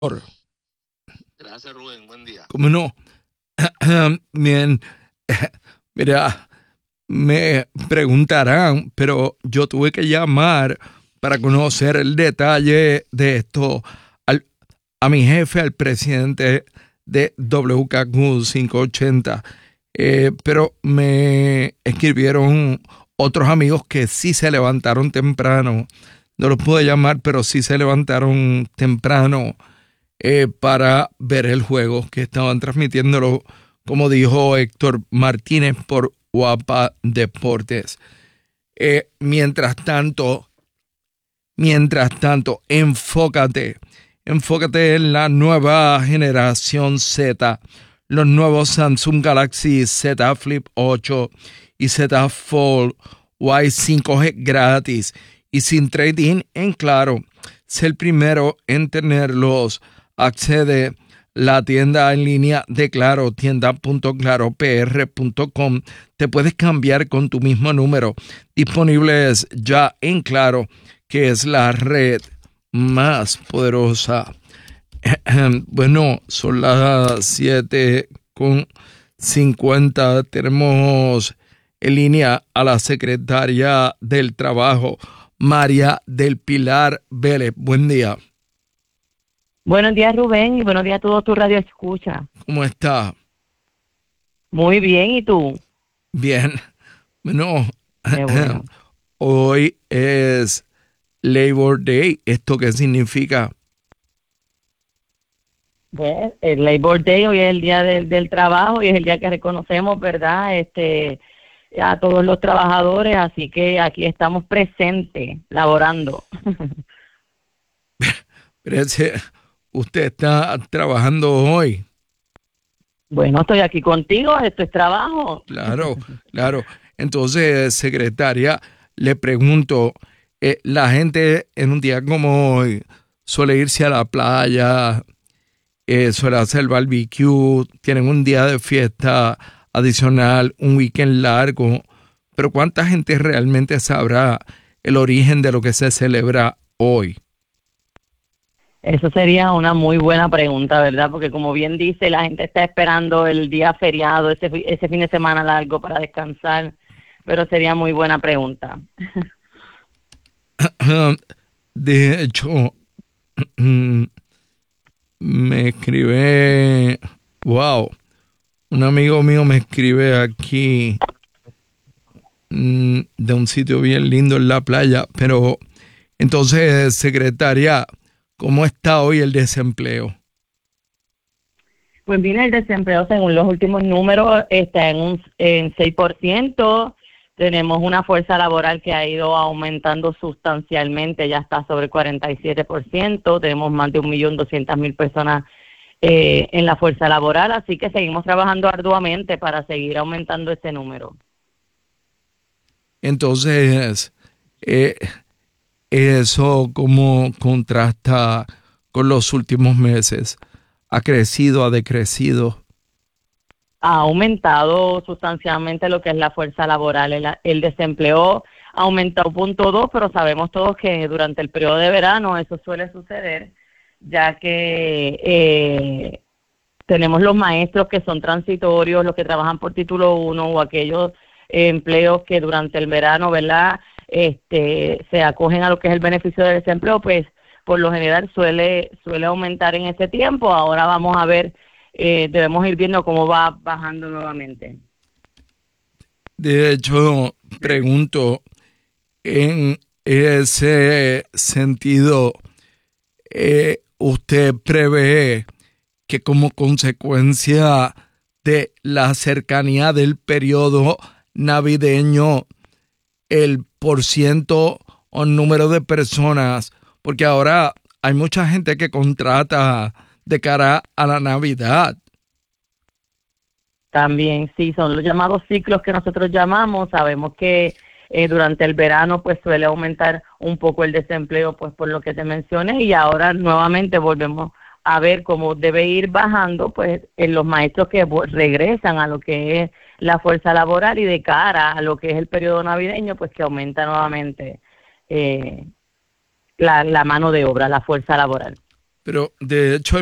Gracias, Rubén. Buen día. ¿Cómo no? Bien, mira, me preguntarán, pero yo tuve que llamar para conocer el detalle de esto a mi jefe, al presidente de WKQ 580. Pero me escribieron otros amigos que sí se levantaron temprano. No los pude llamar, pero sí se levantaron temprano para ver el juego que estaban transmitiéndolo, como dijo Héctor Martínez, por Guapa Deportes. Mientras tanto, enfócate en la nueva generación Z, los nuevos Samsung Galaxy Z Flip 8 y Z Fold Y5G gratis y sin trading en Claro. Sé el primero en tenerlos. Accede la tienda en línea de Claro, tienda.claropr.com. Te puedes cambiar con tu mismo número. Disponibles ya en Claro, que es la red más poderosa. Bueno, son las 7:50. Tenemos en línea a la secretaria del Trabajo, María del Pilar Vélez. Buen día. Buenos días, Rubén, y buenos días a todos tu radio escucha. ¿Cómo está? Muy bien, ¿y tú? Bien. Bueno, Qué bueno. hoy es Labor Day. ¿Esto qué significa? Pues, el Labor Day hoy es el día del trabajo y es el día que reconocemos, ¿verdad? A todos los trabajadores, así que aquí estamos presentes, laborando. Pero usted está trabajando hoy. Bueno, estoy aquí contigo, esto es trabajo. Claro, claro. Entonces, secretaria, le pregunto, la gente en un día como hoy suele irse a la playa, suele hacer barbecue, tienen un día de fiesta adicional, un weekend largo, pero ¿cuánta gente realmente sabrá el origen de lo que se celebra hoy? Eso sería una muy buena pregunta, ¿verdad? Porque como bien dice, la gente está esperando el día feriado, ese fin de semana largo para descansar, pero sería muy buena pregunta. De hecho, me escribe, wow, un amigo mío me escribe aquí de un sitio bien lindo en la playa, pero entonces, secretaria, ¿cómo está hoy el desempleo? Pues viene el desempleo según los últimos números, está en 6%. Tenemos una fuerza laboral que ha ido aumentando sustancialmente, ya está sobre el 47%. Tenemos más de 1.200.000 personas en la fuerza laboral, así que seguimos trabajando arduamente para seguir aumentando este número. Entonces, eh, eso cómo contrasta con los últimos meses. ¿Ha crecido, ha decrecido? Ha aumentado sustancialmente lo que es la fuerza laboral. El desempleo ha aumentado 0.2, pero sabemos todos que durante el periodo de verano eso suele suceder, ya que tenemos los maestros que son transitorios, los que trabajan por título 1 o aquellos empleos que durante el verano, ¿verdad? Se acogen a lo que es el beneficio del desempleo, pues por lo general suele aumentar en ese tiempo. Ahora vamos a ver, debemos ir viendo cómo va bajando nuevamente. De hecho, pregunto, en ese sentido, ¿usted prevé que como consecuencia de la cercanía del periodo navideño, el porciento o número de personas, porque ahora hay mucha gente que contrata de cara a la Navidad? También, sí, son los llamados ciclos que nosotros llamamos. Sabemos que durante el verano pues suele aumentar un poco el desempleo, pues por lo que te mencioné, y ahora nuevamente volvemos a ver cómo debe ir bajando pues en los maestros que regresan a lo que es la fuerza laboral, y de cara a lo que es el periodo navideño, pues que aumenta nuevamente la mano de obra, la fuerza laboral. Pero de hecho